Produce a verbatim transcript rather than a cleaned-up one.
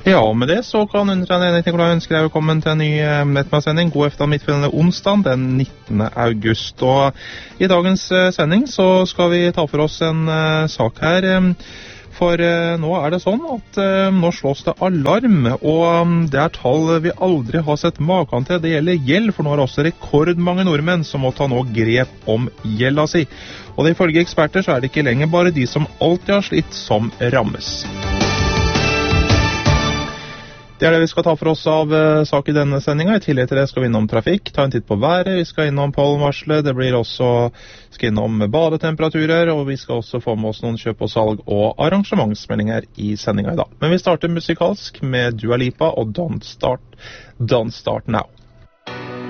Ja, og med det så kan undertegnede Nikolai ønske deg velkommen til en ny eh, nettmannssending. God eftermiddag midtfølgende onsdag den nittende august. Og i dagens eh, sending så skal vi ta for oss en eh, sak her. Eh, for eh, nå er det sånn at eh, nå slås det alarm, og um, det er tall vi aldri har sett maken til. Det gjelder gjeld, for nå er det også rekordmange nordmenn som må ta nå grep om gjelda si. Og det ifølge eksperter så er det ikke lenger bare de som alltid har slitt som rammes. Det er det vi skal ta for oss av uh, sak i denne sendingen. I tillegg til det skal vi innom trafikk, ta en titt på været, vi skal innom pollenvarslet, det blir også skal innom badetemperaturer, og vi skal også få med oss noen kjøp og salg og arrangementsmeldinger i sendingen i dag. Men vi starter musikalsk med Dua Lipa og Don't Start, Don't Start Now.